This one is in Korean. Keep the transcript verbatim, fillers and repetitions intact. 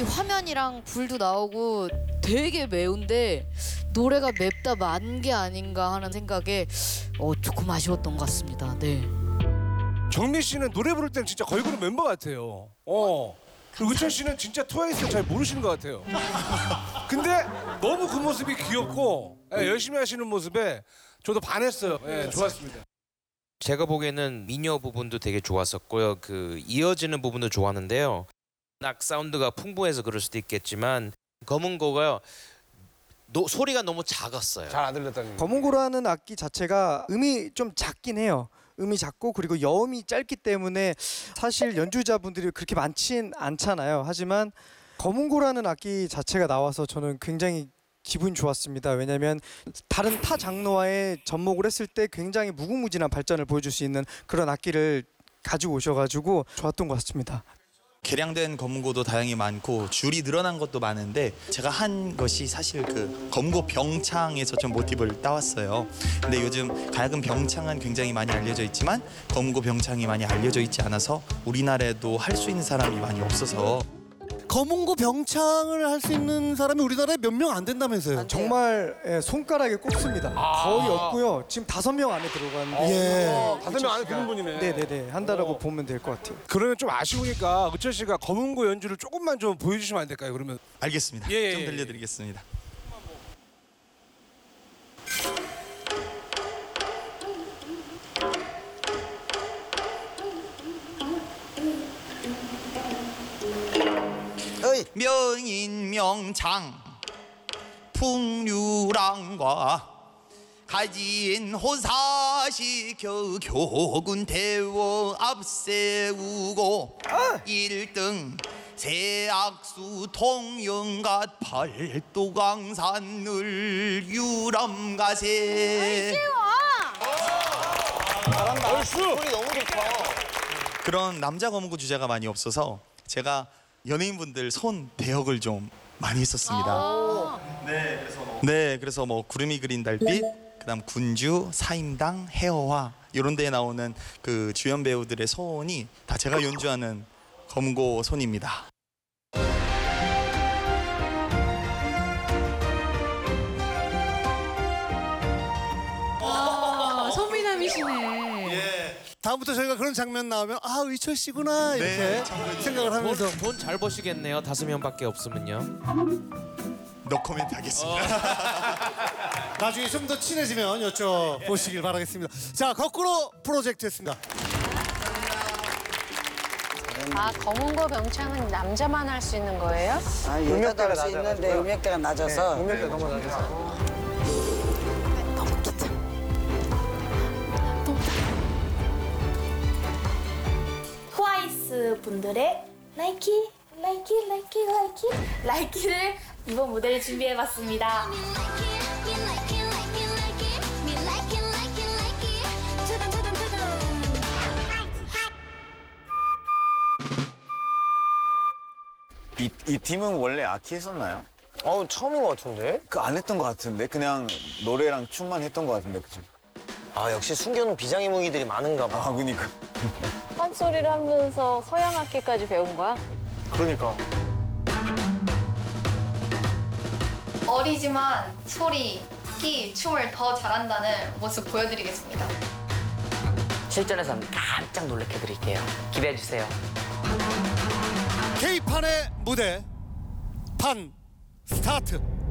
화면이랑 불도 나오고 되게 매운데 노래가 맵다 만 게 아닌가 하는 생각에 어, 조금 아쉬웠던 것 같습니다. 네. 정민 씨는 노래 부를 때는 진짜 걸그룹 멤버 같아요. 어. 그리고 의철 씨는 진짜 트와이스 잘 모르시는 것 같아요. 근데 너무 그 모습이 귀엽고 예, 열심히 하시는 모습에 저도 반했어요. 예, 좋았습니다. 제가 보기에는 미녀 부분도 되게 좋았었고요. 그 이어지는 부분도 좋았는데요. 락 사운드가 풍부해서 그럴 수도 있겠지만 검은고가요. 노, 소리가 너무 작았어요. 잘 안 들렸다는. 검은고라는 악기 자체가 음이 좀 작긴 해요. 음이 작고 그리고 여음이 짧기 때문에 사실 연주자분들이 그렇게 많진 않잖아요. 하지만 검은고라는 악기 자체가 나와서 저는 굉장히 기분이 좋았습니다. 왜냐하면 다른 타 장르와의 접목을 했을 때 굉장히 무궁무진한 발전을 보여줄 수 있는 그런 악기를 가지고 오셔가지고 좋았던 것 같습니다. 개량된 검은고도 다양히 많고 줄이 늘어난 것도 많은데 제가 한 것이 사실 그 검은고 병창에서 좀 모티브를 따왔어요. 근데 요즘 가야금 병창은 굉장히 많이 알려져 있지만 검은고 병창이 많이 알려져 있지 않아서 우리나라에도 할 수 있는 사람이 많이 없어서 검은고 병창을 할 수 있는 사람이 우리나라에 몇 명 안 된다면서요? 정말 예, 손가락에 꼽습니다. 아. 거의 없고요. 지금 다섯 명 안에 들어가는데 예. 다섯 명 안에 드는 분이네. 네네네 한다라고 보면 될 것 같아요. 그러면 좀 아쉬우니까 의철 씨가 검은고 연주를 조금만 좀 보여주시면 안 될까요? 그러면. 알겠습니다. 예, 예, 좀 예. 들려드리겠습니다. 명인명창 풍류랑과 가진 호사시켜 교군 태워 앞세우고 일 등 세악수 통영갓 팔도강산을 유람가세 잘한다. 얼쑤. 소리 너무 좋다. 그런 남자 검은고 주제가 많이 없어서 제가 연예인분들 손 대역을 좀 많이 했었습니다. 네, 그래서 뭐, 네, 그래서 뭐 구름이 그린 달빛, 그다음 군주, 사임당, 해어화 이런 데에 나오는 그 주연 배우들의 손이 다 제가 연주하는 검은고 손입니다. 아, 소미남이시네. 다음부터 저희가 그런 장면 나오면 아 의철 씨구나 이렇게 생각을 하면서 돈 잘 버시겠네요. 다섯 명밖에 없으면요. 노 코멘트 하겠습니다. 나중에 좀 더 친해지면 여쭤보시길 바라겠습니다. 자, 거꾸로 프로젝트였습니다. 아, 검은고 병창은 남자만 할 수 있는 거예요? 아, 여자도 할 수 있는데 음역대가 낮아서. 음역대 너무 낮아서. 트와이스 분들의 라이키, 라이키, 라이키, 라이키, 라이키를 이번 무대에 준비해봤습니다. 이, 이 팀은 원래 아키 했었나요? 어 처음인 것 같은데? 그 안 했던 것 같은데 그냥 노래랑 춤만 했던 것 같은데 그죠? 아 역시 숨겨놓은 비장의무기들이 많은가 봐. 아 그니까. 판소리를 하면서 서양 악기까지 배운 거야? 그러니까. 어리지만 소리, 키, 춤을 더 잘한다는 모습 보여드리겠습니다. 실전에서 깜짝 놀래켜드릴게요. 기대해주세요. K판의 무대 판 스타트.